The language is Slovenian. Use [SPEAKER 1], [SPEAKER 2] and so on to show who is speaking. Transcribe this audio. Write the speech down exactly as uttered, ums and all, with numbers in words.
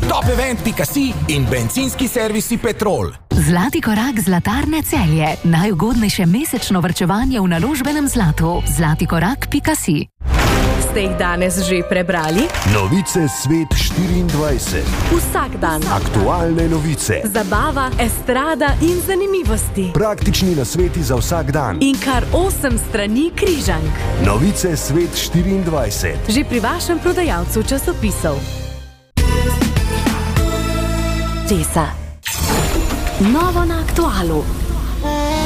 [SPEAKER 1] top event pika si in bencinski servisi Petrol.
[SPEAKER 2] Zlati korak Zlatarne Celje. Najugodnejše mesečno varčevanje v naložbenem zlatu. zlati korak pika si.
[SPEAKER 3] Ste jih danes že prebrali?
[SPEAKER 4] Novice Svet štiriindvajset.
[SPEAKER 3] Vsak dan.
[SPEAKER 4] Aktualne novice.
[SPEAKER 3] Zabava, estrada in zanimivosti.
[SPEAKER 4] Praktični nasveti za vsak dan.
[SPEAKER 3] In kar osem strani križank.
[SPEAKER 4] Novice Svet štiriindvajset.
[SPEAKER 3] Že pri vašem prodajalcu časopisov. Tesa. Novo na Aktualu.